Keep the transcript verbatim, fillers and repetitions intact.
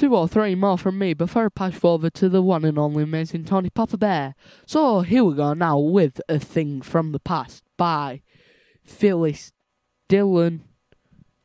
two or three more from me before I pass you over to the one and only amazing Tony Papa Bear. So here we go now with A Thing from the Past by Phyllis Dillon.